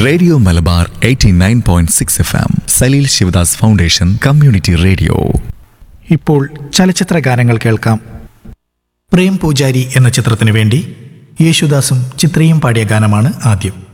Radio Malabar 89.6 FM, Saleel Sivadas foundation community radio. ഇപ്പോൾ ചലച്ചിത്ര ഗാനങ്ങൾ കേൾക്കാം. പ്രേം പൂജാരി എന്ന ചിത്രത്തിനു വേണ്ടി യേശുദാസും ചിത്രയും പാടിയ ഗാനമാണ് ആദ്യം.